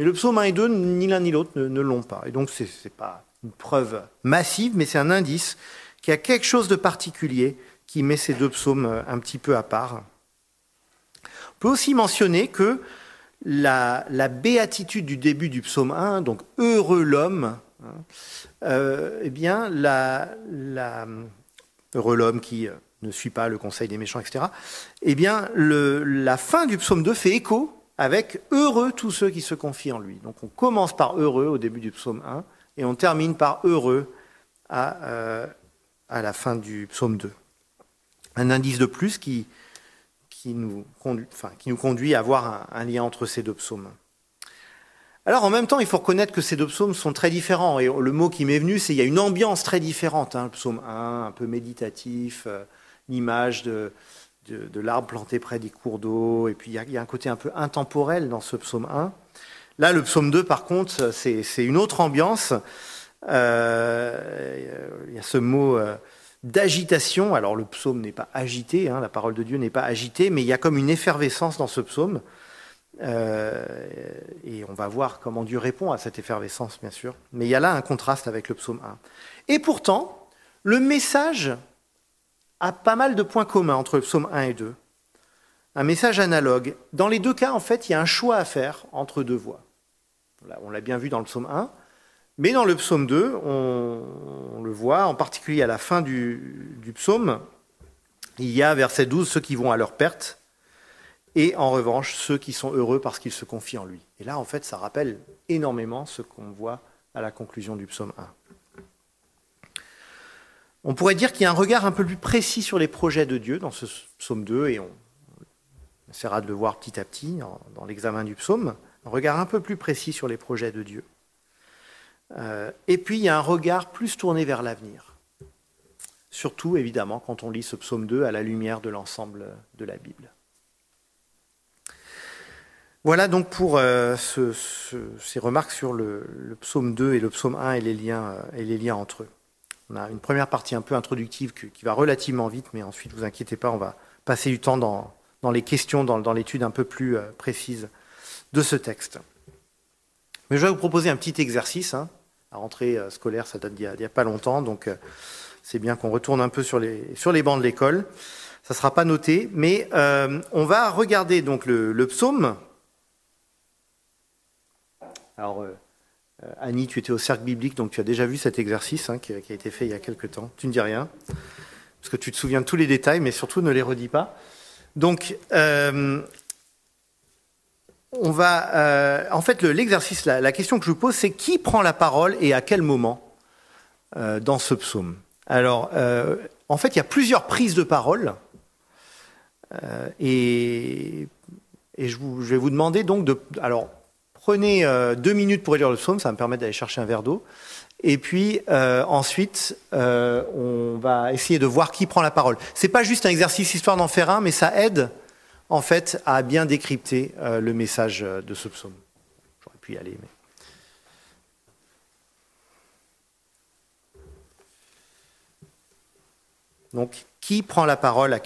Mais le psaume 1 et 2, ni l'un ni l'autre ne l'ont pas. Et donc, ce n'est pas une preuve massive, mais c'est un indice qu'il y a quelque chose de particulier qui met ces deux psaumes un petit peu à part. On peut aussi mentionner que la béatitude du début du psaume 1, donc « heureux l'homme », eh bien, heureux l'homme qui ne suit pas le conseil des méchants, etc. Eh bien, la fin du psaume 2 fait écho avec « heureux tous ceux qui se confient en lui ». Donc on commence par « heureux » au début du psaume 1 et on termine par « heureux » à la fin du psaume 2. Un indice de plus qui nous conduit à avoir un lien entre ces deux psaumes. Alors en même temps, il faut reconnaître que ces deux psaumes sont très différents. Et le mot qui m'est venu, c'est qu'il y a une ambiance très différente. Le psaume 1, un peu méditatif, l'image de l'arbre planté près des cours d'eau. Et puis il y a un côté un peu intemporel dans ce psaume 1. Là, le psaume 2, par contre, c'est une autre ambiance. Il y a ce mot d'agitation. Alors le psaume n'est pas agité, la parole de Dieu n'est pas agitée, mais il y a comme une effervescence dans ce psaume. Et on va voir comment Dieu répond à cette effervescence, bien sûr. Mais il y a là un contraste avec le psaume 1. Et pourtant, le message a pas mal de points communs entre le psaume 1 et 2. Un message analogue. Dans les deux cas, en fait, il y a un choix à faire entre deux voies. On l'a bien vu dans le psaume 1, mais dans le psaume 2, on le voit, en particulier à la fin du psaume, il y a, verset 12, ceux qui vont à leur perte, et en revanche, ceux qui sont heureux parce qu'ils se confient en lui. Et là, en fait, ça rappelle énormément ce qu'on voit à la conclusion du psaume 1. On pourrait dire qu'il y a un regard un peu plus précis sur les projets de Dieu dans ce psaume 2, et on essaiera de le voir petit à petit dans l'examen du psaume, un regard un peu plus précis sur les projets de Dieu. Et puis, il y a un regard plus tourné vers l'avenir. Surtout, évidemment, quand on lit ce psaume 2 à la lumière de l'ensemble de la Bible. Voilà donc pour ces remarques sur le psaume 2 et le psaume 1 et les liens entre eux. On a une première partie un peu introductive qui va relativement vite, mais ensuite, ne vous inquiétez pas, on va passer du temps dans les questions, dans l'étude un peu plus précise de ce texte. Mais je vais vous proposer un petit exercice. La rentrée scolaire, ça date d'il n'y a pas longtemps, donc c'est bien qu'on retourne un peu sur les bancs de l'école. Ça ne sera pas noté, mais on va regarder donc le psaume. Alors, Annie, tu étais au cercle biblique, donc tu as déjà vu cet exercice qui a été fait il y a quelque temps. Tu ne dis rien, parce que tu te souviens de tous les détails, mais surtout ne les redis pas. Donc, on va... en fait, l'exercice, la question que je vous pose, c'est qui prend la parole et à quel moment dans ce psaume? Alors, en fait, il y a plusieurs prises de parole. Et je vais vous demander donc de... Alors, prenez 2 minutes pour lire le psaume, ça va me permettre d'aller chercher un verre d'eau. Et puis ensuite, on va essayer de voir qui prend la parole. C'est pas juste un exercice histoire d'en faire un, mais ça aide en fait à bien décrypter le message de ce psaume. J'aurais pu y aller, mais... Donc, qui prend la parole à quel moment ?